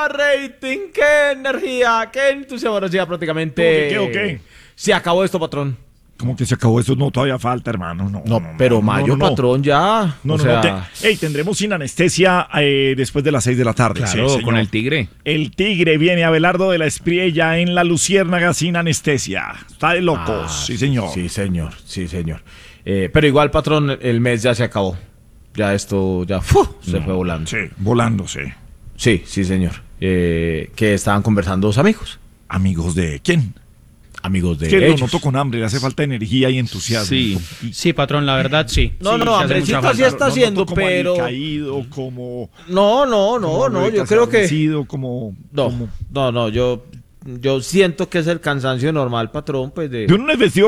rating, qué energía, qué entusiasmo. Ahora sí, ya prácticamente. ¿Qué? Se acabó esto, patrón. ¿Cómo que se acabó eso? No, todavía falta, hermano. No, pero mayo, patrón, ya. Tendremos sin anestesia después de las 6 de la tarde. Claro, sí, con el Tigre. El Tigre viene Abelardo de la Espriella en la Luciérnaga sin anestesia. Está de locos, sí, señor. Sí, señor. Pero igual, patrón, el mes ya se acabó. Ya esto, se fue volando. Sí, volando, sí. Sí, señor. Que estaban conversando dos amigos. ¿Amigos de quién? Amigos de que ellos. lo noto con hambre, le hace falta energía y entusiasmo. Sí, patrón, la verdad, sí. No, hambrecita sí está haciendo, pero... caído, como... No, yo creo que... No, yo siento que es el cansancio normal, patrón, pues de... Yo no necesito